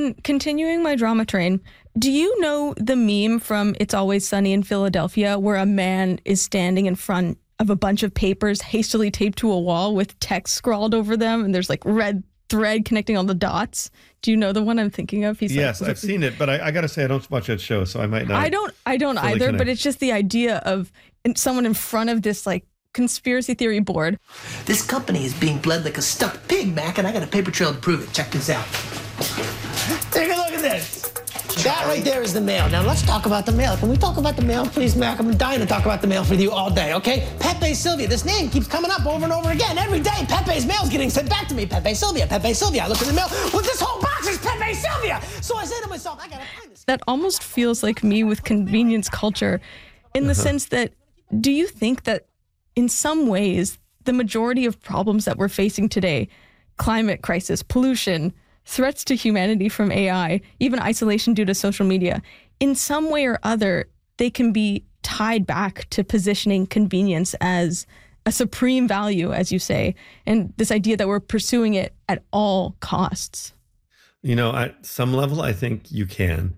And continuing my drama train, do you know the meme from It's Always Sunny in Philadelphia where a man is standing in front of a bunch of papers hastily taped to a wall with text scrawled over them and there's like red thread connecting all the dots? Do you know the one I'm thinking of? Yes, I've seen it, but I got to say I don't watch that show, so I might not. I don't either, connect. but it's just the idea of someone in front of this like conspiracy theory board. This company is being bled like a stuffed pig, Mac, and I got a paper trail to prove it. Check this out. Take a look at this. That right there is the mail. Now let's talk about the mail. Can we talk about the mail, please, Mac? I'm dying to talk about the mail with you all day, okay? Pepe Sylvia. This name keeps coming up over and over again. Every day, Pepe's mail's getting sent back to me. Pepe Sylvia, Pepe Sylvia. I look in the mail. Well, this whole box is Pepe Sylvia. So I say to myself, I gotta find this. That almost feels like me with convenience culture in the sense that, do you think that in some ways, the majority of problems that we're facing today, climate crisis, pollution, threats to humanity from AI, even isolation due to social media, in some way or other, they can be tied back to positioning convenience as a supreme value, as you say, and this idea that we're pursuing it at all costs? You know, at some level, I think you can.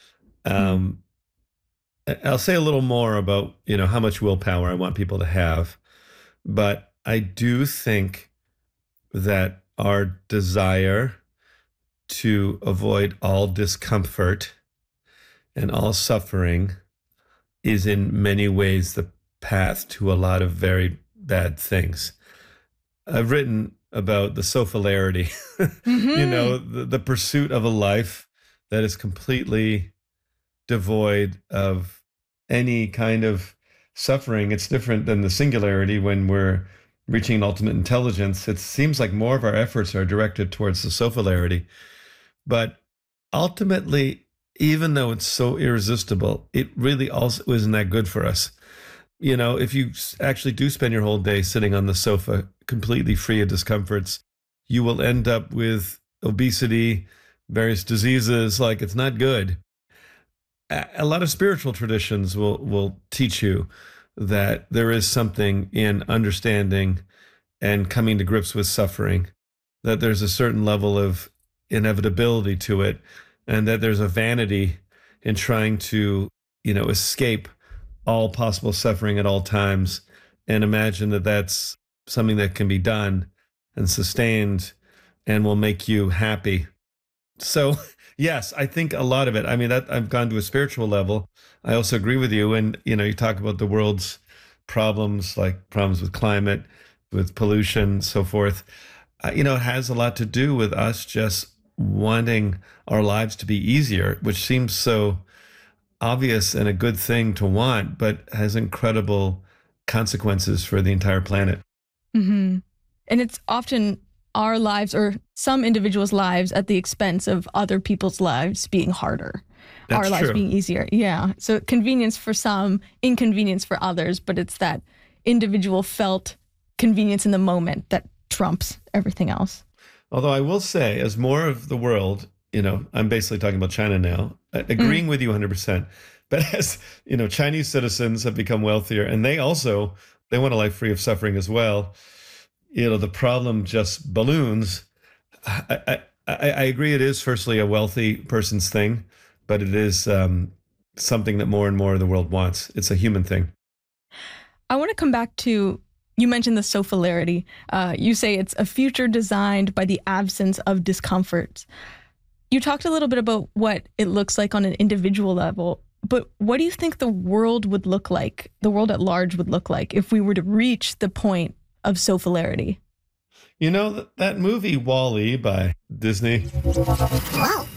I'll say a little more about, how much willpower I want people to have. But I do think that our desire to avoid all discomfort and all suffering is in many ways the path to a lot of very bad things. I've written about the sofalarity, the pursuit of a life that is completely devoid of any kind of suffering. It's different than the singularity when we're reaching an ultimate intelligence. It seems like more of our efforts are directed towards the sofalarity. But ultimately, even though it's so irresistible, it really also isn't that good for us. If you actually do spend your whole day sitting on the sofa, completely free of discomforts, you will end up with obesity, various diseases. Like, it's not good. A lot of spiritual traditions will teach you that there is something in understanding and coming to grips with suffering, that there's a certain level of inevitability to it, and that there's a vanity in trying to, escape all possible suffering at all times and imagine that that's something that can be done and sustained and will make you happy. So, yes, I think a lot of it, that I've gone to a spiritual level. I also agree with you. And, you talk about the world's problems, like problems with climate, with pollution, so forth. It has a lot to do with us just wanting our lives to be easier, which seems so obvious and a good thing to want, but has incredible consequences for the entire planet. Mm-hmm. And it's often our lives or some individuals' lives at the expense of other people's lives being harder. That's our lives true. being easier. Yeah. So convenience for some, inconvenience for others, but it's that individual felt convenience in the moment that trumps everything else. Although I will say, as more of the world, I'm basically talking about China now, agreeing with you 100%. But as, Chinese citizens have become wealthier and they want a life free of suffering as well. The problem just balloons. I agree it is firstly a wealthy person's thing, but it is something that more and more of the world wants. It's a human thing. I want to come back to, you mentioned the sofalarity. You say it's a future designed by the absence of discomforts. You talked a little bit about what it looks like on an individual level, but what do you think the world would look like, the world at large would look like if we were to reach the point of sofalarity? That movie WALL-E by Disney. Wow.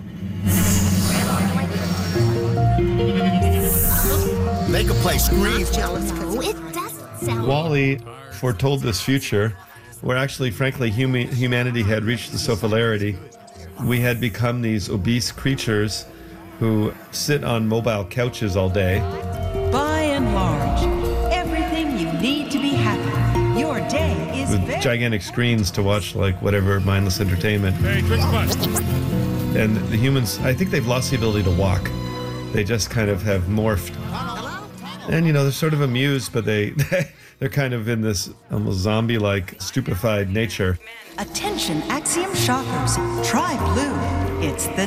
Make a place scream. No, it doesn't sound. WALL-E foretold this future where actually, frankly, humanity had reached the sofalarity. We had become these obese creatures who sit on mobile couches all day. By and large, everything you need to be happy. Your day is with gigantic screens to watch like whatever mindless entertainment. Hey, drink a bunch. And the humans, I think they've lost the ability to walk. They just kind of have morphed. And they're sort of amused, but they're kind of in this almost zombie-like stupefied nature. Attention Axiom shoppers, try blue. It's the